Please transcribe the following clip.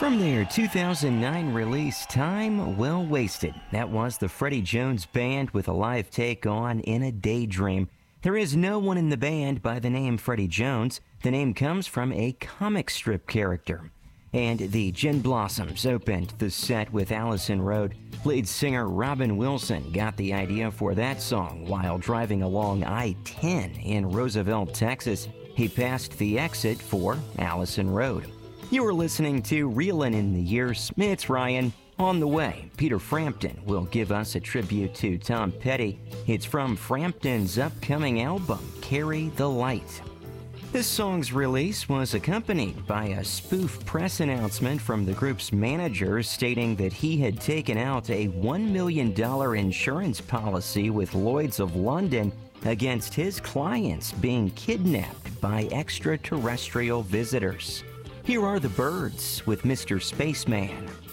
From their 2009 release, Time Well Wasted, that was the Freddie Jones Band with a live take on In a Daydream. There is no one in the band by the name Freddie Jones. The name comes from a comic strip character. And the Gin Blossoms opened the set with Allison Road. Lead singer Robin Wilson got the idea for that song while driving along I-10 in Roosevelt, Texas. He passed the exit for Allison Road. You are listening to Reelin' in the Years. It's Ryan. On the way, Peter Frampton will give us a tribute to Tom Petty. It's from Frampton's upcoming album, Carry the Light. This song's release was accompanied by a spoof press announcement from the group's manager stating that he had taken out a $1 million insurance policy with Lloyd's of London against his clients being kidnapped by extraterrestrial visitors. Here are the Byrds with Mr. Spaceman.